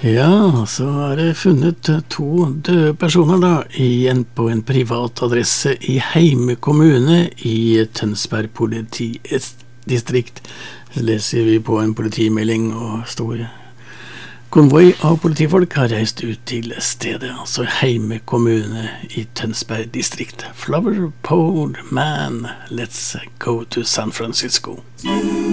Ja, så det funnet to døde personer da, på en privat adresse i Heime kommune i Tønsberg politidistrikt. Så leser vi på en politimelding, og stor konvoi av politifolk har reist ut til stedet, altså Heime kommune i Tønsberg distrikt. Flower Pole Man, let's go to San Francisco.